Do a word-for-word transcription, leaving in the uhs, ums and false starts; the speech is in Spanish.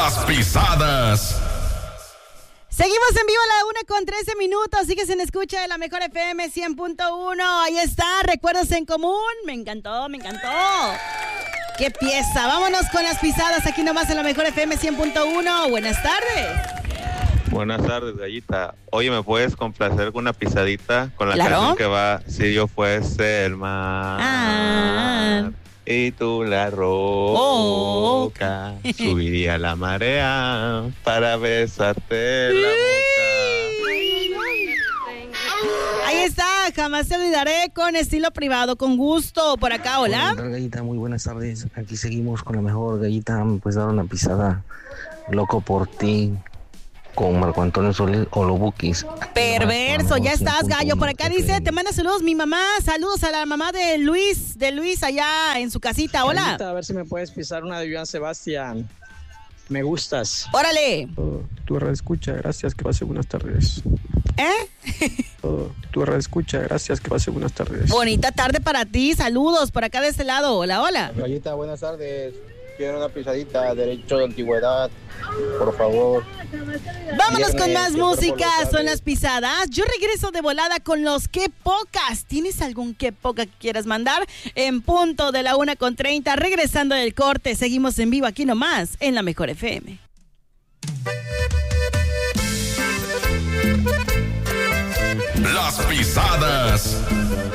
Las pisadas. Seguimos en vivo a la una con trece minutos. Sigue sin escucha de la mejor F M cien punto uno. Ahí está, recuerdos en común. Me encantó, me encantó. ¡Qué pieza! Vámonos con las pisadas aquí nomás en la mejor F M cien punto uno. Buenas tardes. Buenas tardes, Gallita. Oye, ¿me puedes complacer con una pisadita con la ¿Claro? canción que va Si yo fuese el mar? Ah. Y tú la roca, Oh. subiría la marea para besarte la boca. Ahí está, jamás te olvidaré con estilo privado, con gusto. Por acá, hola. Hola, Gallita, muy buenas tardes. Aquí seguimos con la mejor, Gallita. ¿Me puedes dar una pisada? Loco por ti, con Marco Antonio Solís o Lobuquis. Perverso, ya estás, gallo. Por acá dice, te manda saludos mi mamá. Saludos a la mamá de Luis, de Luis allá en su casita. Hola. Gallita, a ver si me puedes pisar una de Joan Sebastián. Me gustas. Órale. Oh, tu escucha, gracias, que pase buenas tardes. ¿Eh? Oh, tu escucha, gracias, que pase buenas tardes. Bonita tarde para ti. Saludos por acá de este lado. Hola, hola. Gallita, buenas tardes. Quiero una pisadita, derecho de antigüedad, por favor. Vámonos con Viernes, más siempre música, por las son tardes. las pisadas. Yo regreso de volada con los qué pocas. ¿Tienes algún qué poca que quieras mandar? En punto de la una con treinta, regresando del corte, seguimos en vivo aquí nomás, en la mejor F M. Las pisadas.